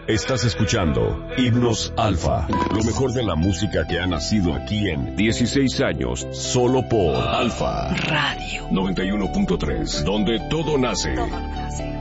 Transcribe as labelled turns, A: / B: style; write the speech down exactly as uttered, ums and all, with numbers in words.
A: Estás escuchando Himnos Alfa, lo mejor de la música que ha nacido aquí en dieciséis años, solo por Alfa
B: Radio
A: noventa y uno punto tres, donde todo nace.
B: Todo nace.